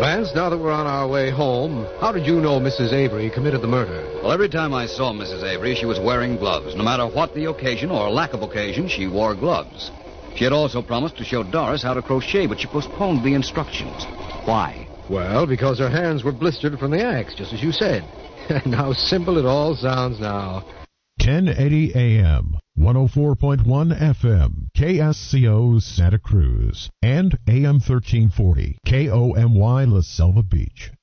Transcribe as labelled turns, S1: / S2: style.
S1: Vance, now that we're on our way home, how did you know Mrs. Avery committed the murder?
S2: Well, every time I saw Mrs. Avery, she was wearing gloves. No matter what the occasion or lack of occasion, she wore gloves. She had also promised to show Doris how to crochet, but she postponed the instructions. Why?
S1: Well, because her hands were blistered from the axe, just as you said. And how simple it all sounds now.
S3: 1080 AM, 104.1 FM, KSCO Santa Cruz, and AM 1340, KOMY La Selva Beach.